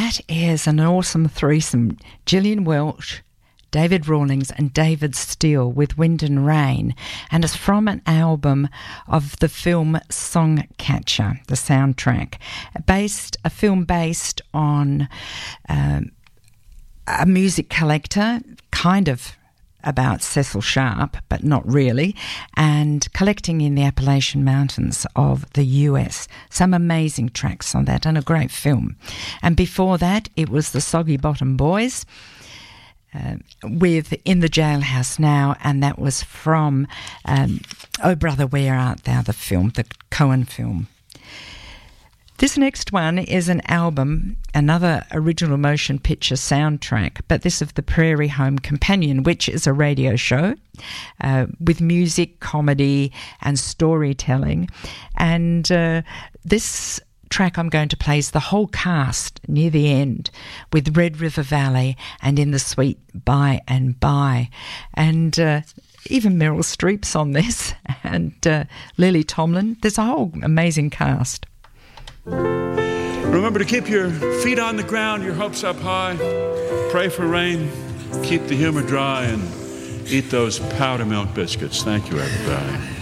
that is an awesome threesome. Gillian Welch, David Rawlings and David Steele with Wind and Rain, and it's from an album of the film Songcatcher, the soundtrack, a film based on a music collector, kind of about Cecil Sharp, but not really, and collecting in the Appalachian Mountains of the US. Some amazing tracks on that and a great film. And before that, it was the Soggy Bottom Boys with In the Jailhouse Now, and that was from Oh Brother, Where Art Thou, the film, the Coen film. This next one is an album, another original motion picture soundtrack, but this of the Prairie Home Companion, which is a radio show with music, comedy and storytelling. And this track I'm going to play is the whole cast near the end with Red River Valley and In the Sweet By and By. And even Meryl Streep's on this, and Lily Tomlin. There's a whole amazing cast. Remember to keep your feet on the ground, your hopes up high. Pray for rain, keep the humor dry, and eat those powder milk biscuits. Thank you, everybody.